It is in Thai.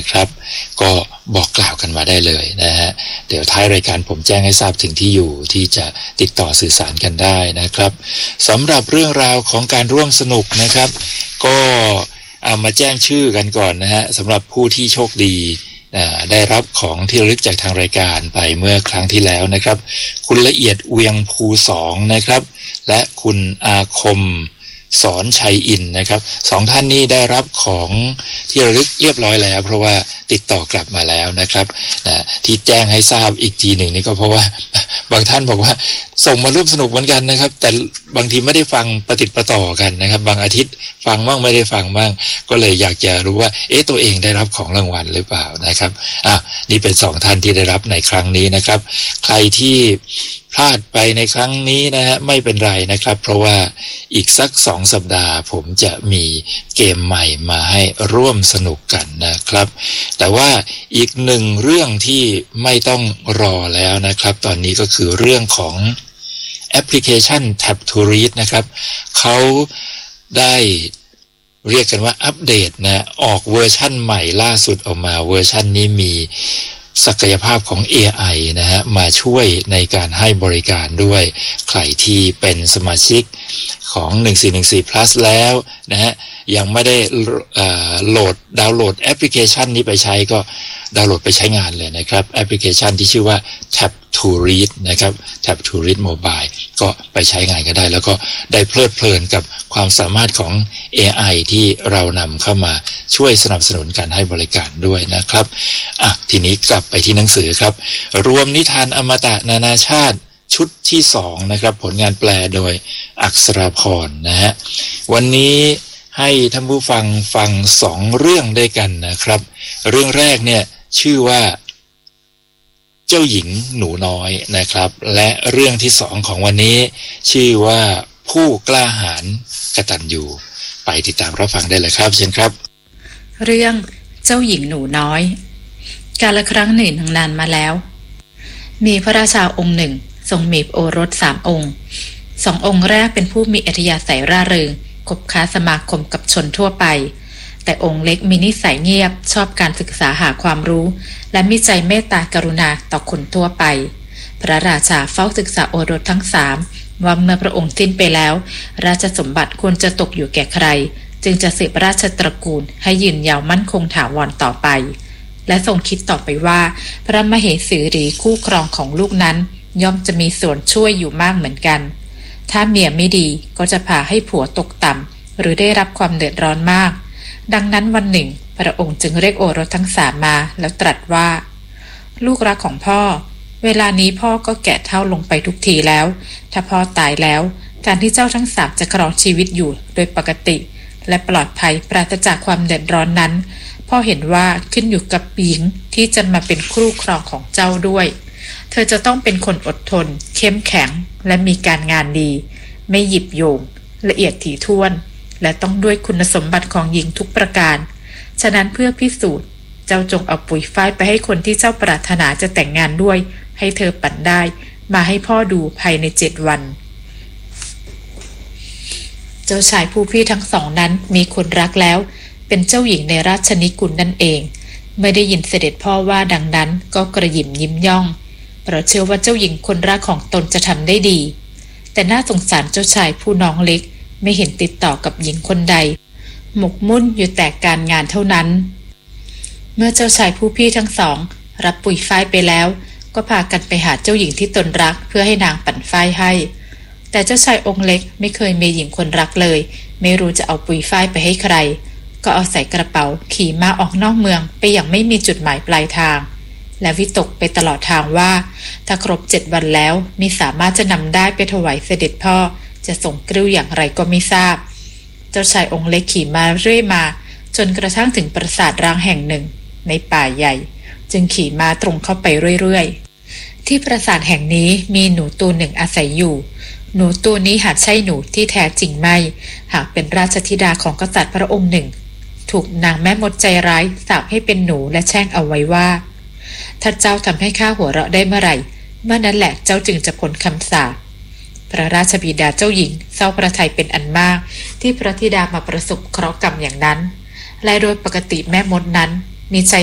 นะครับก็บอกกล่าวกันมาได้เลยนะฮะเดี๋ยวท้ายรายการผมแจ้งให้ทราบถึงที่อยู่ที่จะติดต่อสื่อสารกันได้นะครับสำหรับเรื่องราวของการร่วมสนุกนะครับก็เอามาแจ้งชื่อกันก่อนนะฮะสำหรับผู้ที่โชคดีได้รับของที่ระลึกจากทางรายการไปเมื่อครั้งที่แล้วนะครับคุณละเอียดเวียงภู2นะครับและคุณอาคมสอนชัยอินนะครับสองท่านนี้ได้รับของที่ระลึกเรียบร้อยแล้วเพราะว่าติดต่อกลับมาแล้วนะครับที่แจ้งให้ทราบอีกทีหนึ่งนี่ก็เพราะว่าบางท่านบอกว่าส่งมาร่วมสนุกเหมือนกันนะครับแต่บางทีไม่ได้ฟังประติดประต่อกันนะครับบางอาทิตย์ฟังบ้างไม่ได้ฟังบ้างก็เลยอยากจะรู้ว่าตัวเองได้รับของรางวัลหรือเปล่านะครับนี่เป็น2ท่านที่ได้รับในครั้งนี้นะครับใครที่พลาดไปในครั้งนี้นะฮะไม่เป็นไรนะครับเพราะว่าอีกสัก2สัปดาห์ผมจะมีเกมใหม่มาให้ร่วมสนุกกันนะครับแต่ว่าอีกหนึ่งเรื่องที่ไม่ต้องรอแล้วนะครับตอนนี้ก็คือเรื่องของแอปพลิเคชัน Tap to Read นะครับเขาได้เรียกกันว่าอัปเดตนะออกเวอร์ชั่นใหม่ล่าสุดออกมาเวอร์ชั่นนี้มีศักยภาพของ AI นะฮะมาช่วยในการให้บริการด้วยใครที่เป็นสมาชิกของ1414 plus แล้วนะฮะยังไม่ได้ดาวน์โหลดแอปพลิเคชันนี้ไปใช้ก็ดาวน์โหลดไปใช้งานเลยนะครับแอปพลิเคชันที่ชื่อว่า Tap to Read นะครับ Tap to Read Mobile ก็ไปใช้งานก็ได้แล้วก็ได้เพลิดเพลินกับความสามารถของ AI ที่เรานำเข้ามาช่วยสนับสนุนการให้บริการด้วยนะครับทีนี้กลับไปที่หนังสือครับรวมนิทานอมตะนานาชาติชุดที่2นะครับผลงานแปลโดยอักษราพรนะฮะวันนี้ให้ท่านผู้ฟังฟัง2เรื่องด้วยกันนะครับเรื่องแรกเนี่ยชื่อว่าเจ้าหญิงหนูน้อยนะครับและเรื่องที่2ของวันนี้ชื่อว่าผู้กล้าหาญกตัญญูไปติดตามรับฟังได้เลยครับเชิญครับเรื่องเจ้าหญิงหนูน้อยกาลครั้งหนึ่งนานมาแล้วมีพระราชาองค์หนึ่งทรงมีโอรส3 องค์2 องค์แรกเป็นผู้มีอัธยาศัยร่าเริงคบค้าสมาคมกับชนทั่วไปแต่องค์เล็กมีนิสัยเงียบชอบการศึกษาหาความรู้และมีใจเมตตากรุณาต่อคนทั่วไปพระราชาเฝ้าศึกษาโอรสทั้ง3ว่าเมื่อพระองค์สิ้นไปแล้วราชสมบัติควรจะตกอยู่แก่ใครจึงจะสืบราชตระกูลให้ยืนยาวมั่นคงถาวรต่อไปและทรงคิดต่อไปว่าพระมเหสีหรือคู่ครองของลูกนั้นย่อมจะมีส่วนช่วยอยู่มากเหมือนกันถ้าเมียไม่ดีก็จะพาให้ผัวตกต่ำหรือได้รับความเดือดร้อนมากดังนั้นวันหนึ่งพระองค์จึงเรียกโอรสทั้ง3มาแล้วตรัสว่าลูกรักของพ่อเวลานี้พ่อก็แก่เฒ่าลงไปทุกทีแล้วถ้าพ่อตายแล้วการที่เจ้าทั้ง3จะครองชีวิตอยู่โดยปกติและปลอดภัยปราศจากความเดือดร้อนนั้นพ่อเห็นว่าขึ้นอยู่กับหญิงที่จะมาเป็นคู่ครองของเจ้าด้วยเธอจะต้องเป็นคนอดทนเข้มแข็งและมีการงานดีไม่หยิบโยงละเอียดถี่ถ้วนและต้องด้วยคุณสมบัติของหญิงทุกประการฉะนั้นเพื่อพิสูจน์เจ้าจงเอาปุ๋ยฝ้ายไปให้คนที่เจ้าปรารถนาจะแต่งงานด้วยให้เธอปั่นได้มาให้พ่อดูภายใน7 วันเจ้าชายผู้พี่ทั้ง2นั้นมีคนรักแล้วเป็นเจ้าหญิงในราชนิกุลนั่นเองเมื่อได้ยินเสด็จพ่อว่าดังนั้นก็กระหยิ่มยิ้มย่องเพราะเชื่อว่าเจ้าหญิงคนรักของตนจะทำได้ดีแต่น่าสงสารเจ้าชายผู้น้องเล็กไม่เห็นติดต่อกับหญิงคนใดหมกมุ่นอยู่แต่การงานเท่านั้นเมื่อเจ้าชายผู้พี่ทั้ง2รับปุ๋ยฝ้ายไปแล้วก็พากันไปหาเจ้าหญิงที่ตนรักเพื่อให้นางปั่นฝ้ายให้แต่เจ้าชายองค์เล็กไม่เคยมีหญิงคนรักเลยไม่รู้จะเอาปุ๋ยฝ้ายไปให้ใครก็เอาใส่กระเป๋าขี่ม้าออกนอกเมืองไปอย่างไม่มีจุดหมายปลายทางและวิตกไปตลอดทางว่าถ้าครบ7 วันแล้วมิสามารถจะนำได้ไปถวายเสด็จพ่อจะส่งกริ้วอย่างไรก็ไม่ทราบเจ้าชายองค์เล็กขี่ม้าเรื่อยมาจนกระทั่งถึงปราสาทร้างแห่งหนึ่งในป่าใหญ่จึงขี่ม้าตรงเข้าไปเรื่อยๆที่ปราสาทแห่งนี้มีหนูตัวหนึ่งอาศัยอยู่หนูตัวนี้หากใช่หนูที่แท้จริงไม่หากเป็นราชธิดาของกษัตริย์พระองค์หนึ่งถูกนางแม่มดใจร้ายสาปให้เป็นหนูและแช่งเอาไว้ว่าถ้าเจ้าทำให้ข้าหัวเราะได้เมื่อไหร่เมื่อนั้นแหละเจ้าจึงจะพ้นคำสาปพระราชบิดาเจ้าหญิงเศร้าพระทัยเป็นอันมากที่พระธิดามาประสบเคราะห์กรรมอย่างนั้นและโดยปกติแม่มดนั้นมีใจ